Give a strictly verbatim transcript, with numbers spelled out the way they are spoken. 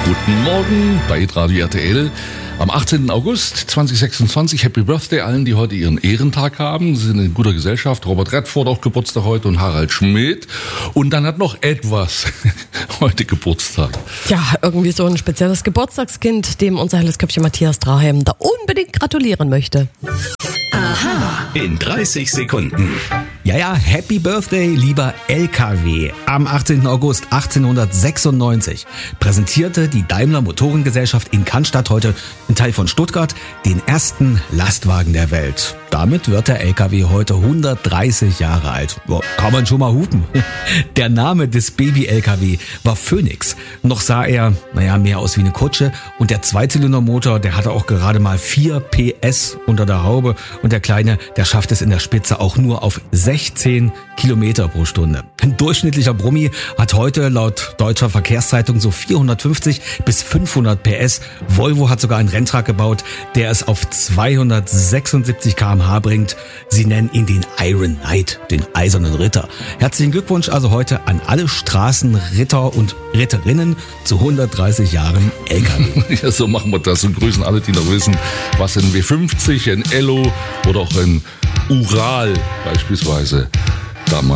Guten Morgen bei Radio R T L. Am achtzehnten August zweitausendsechsundzwanzig. Happy Birthday allen, die heute ihren Ehrentag haben. Sie sind in guter Gesellschaft. Robert Redford auch Geburtstag heute und Harald Schmidt. Und dann hat noch etwas heute Geburtstag. Ja, irgendwie so ein spezielles Geburtstagskind, dem unser helles Köpfchen Matthias Drahem da unbedingt gratulieren möchte. Aha. In dreißig Sekunden. Ja, ja, Happy Birthday, lieber L K W. Am achtzehnten August achtzehnhundertsechsundneunzig präsentierte die Daimler Motorengesellschaft in Cannstatt, heute ein Teil von Stuttgart, den ersten Lastwagen der Welt. Damit wird der L K W heute hundertdreißig Jahre alt. Boah, kann man schon mal hupen. Der Name des Baby-L K W war Phoenix. Noch sah er, naja, mehr aus wie eine Kutsche. Und der Zweizylindermotor, der hatte auch gerade mal vier P S unter der Haube. Und der Kleine, der schafft es in der Spitze auch nur auf sechzehn Kilometer pro Stunde. Ein durchschnittlicher Brummi hat heute laut Deutscher Verkehrszeitung so vierhundertfünfzig bis fünfhundert P S. Volvo hat sogar einen Renntruck gebaut, der es auf zweihundertsechsundsiebzig Kilometer pro Stunde bringt. Sie nennen ihn den Iron Knight, den eisernen Ritter. Herzlichen Glückwunsch also heute an alle Straßenritter und Ritterinnen zu hundertdreißig Jahren L K W. Ja, so machen wir das und grüßen alle, die noch wissen, was ein W fünfzig, ein Ello oder auch ein Ural beispielsweise damals